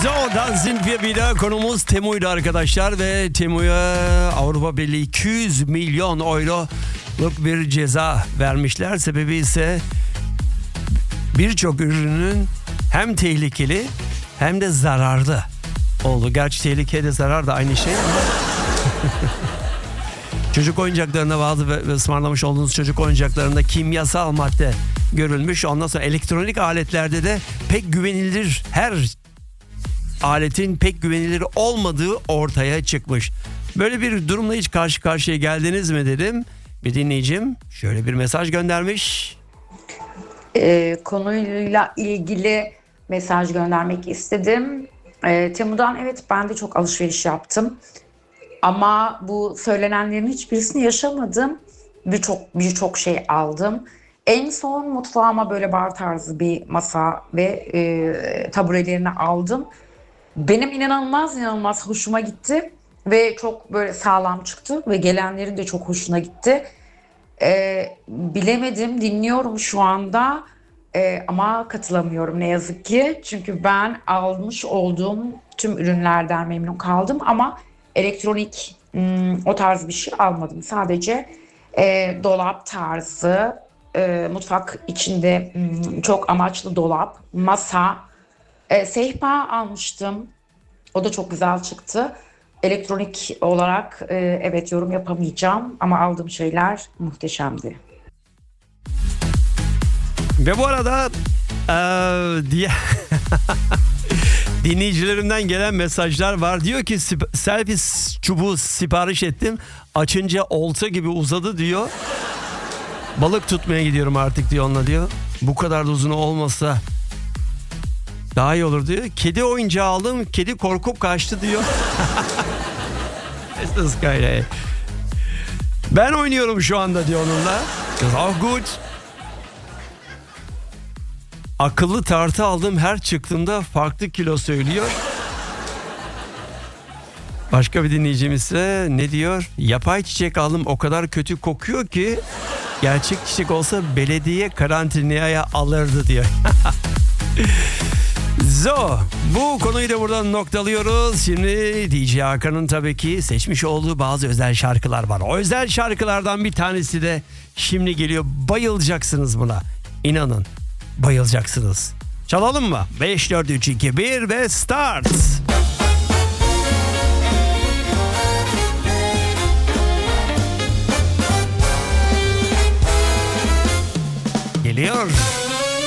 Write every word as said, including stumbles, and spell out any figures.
So, dann sind wir wieder. Konumuz Temu'ydu arkadaşlar ve Temu'ya Avrupa Birliği iki yüz milyon euroluk bir ceza vermişler. Sebebi ise birçok ürünün hem tehlikeli hem de zararlı oldu. Gerçi tehlike de zarar da aynı şey ama çocuk oyuncaklarında bazı ısmarlamış olduğunuz çocuk oyuncaklarında kimyasal madde görülmüş. Ondan sonra elektronik aletlerde de pek güvenilir, her aletin pek güvenilir olmadığı ortaya çıkmış. Böyle bir durumla hiç karşı karşıya geldiniz mi dedim. Bir dinleyicim şöyle bir mesaj göndermiş. Ee, konuyla ilgili mesaj göndermek istedim. Ee, Temu'dan evet ben de çok alışveriş yaptım. Ama bu söylenenlerin hiçbirisini yaşamadım. Birçok birçok şey aldım. En son mutfağıma böyle bar tarzı bir masa ve e, taburelerini aldım. Benim inanılmaz inanılmaz hoşuma gitti ve çok böyle sağlam çıktı ve gelenlerin de çok hoşuna gitti. Ee, bilemedim, dinliyorum şu anda ee, ama katılamıyorum ne yazık ki. Çünkü ben almış olduğum tüm ürünlerden memnun kaldım ama elektronik ım, o tarz bir şey almadım. Sadece e, dolap tarzı, e, mutfak içinde ım, çok amaçlı dolap, masa, e, sehpa almıştım. O da çok güzel çıktı. Elektronik olarak e, evet yorum yapamayacağım ama aldığım şeyler muhteşemdi. Ve bu arada ee, diye dinleyicilerimden gelen mesajlar var. Diyor ki selfie çubuğu sipariş ettim. Açınca olta gibi uzadı diyor. Balık tutmaya gidiyorum artık diyor onunla diyor. Bu kadar da uzun olmasa daha iyi olur diyor. Kedi oyuncağı aldım. Kedi korkup kaçtı diyor. Ben oynuyorum şu anda diyor onunla. Oh good. Akıllı tartı aldım. Her çıktığında farklı kilo söylüyor. Başka bir dinleyicimiz ise ne diyor? Yapay çiçek aldım. O kadar kötü kokuyor ki gerçek çiçek olsa belediye karantinaya alırdı diyor. So, bu konuyu da buradan noktalıyoruz. Şimdi D J Hakan'ın tabii ki seçmiş olduğu bazı özel şarkılar var. O özel şarkılardan bir tanesi de şimdi geliyor. Bayılacaksınız buna. İnanın, bayılacaksınız. Çalalım mı? beş, dört, üç, iki, bir ve start. Geliyor.